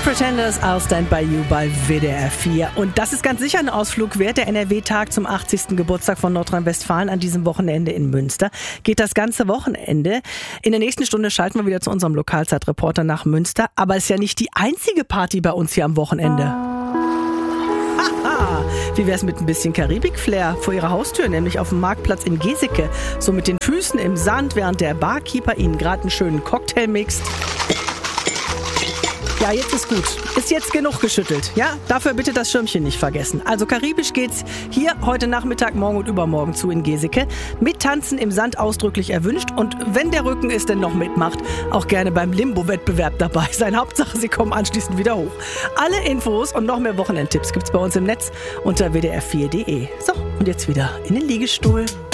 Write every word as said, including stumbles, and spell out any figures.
Pretenders, I'll Stand By You bei W D R vier. Und das ist ganz sicher ein Ausflug wert. Der N R W-Tag zum achtzigsten Geburtstag von Nordrhein-Westfalen an diesem Wochenende in Münster. Geht das ganze Wochenende. In der nächsten Stunde schalten wir wieder zu unserem Lokalzeitreporter nach Münster. Aber es ist ja nicht die einzige Party bei uns hier am Wochenende. Haha, wie wär's mit ein bisschen Karibik-Flair vor ihrer Haustür, nämlich auf dem Marktplatz in Geseke. So mit den Füßen im Sand, während der Barkeeper ihnen gerade einen schönen Cocktail mixt. Ja, jetzt ist gut. Ist jetzt genug geschüttelt. Ja, dafür bitte das Schirmchen nicht vergessen. Also karibisch geht's hier heute Nachmittag, morgen und übermorgen zu in Geseke. Mit Tanzen im Sand ausdrücklich erwünscht. Und wenn der Rücken es denn noch mitmacht, auch gerne beim Limbo-Wettbewerb dabei sein. Hauptsache, Sie kommen anschließend wieder hoch. Alle Infos und noch mehr Wochenendtipps gibt's bei uns im Netz unter w d r vier punkt d e. So, und jetzt wieder in den Liegestuhl.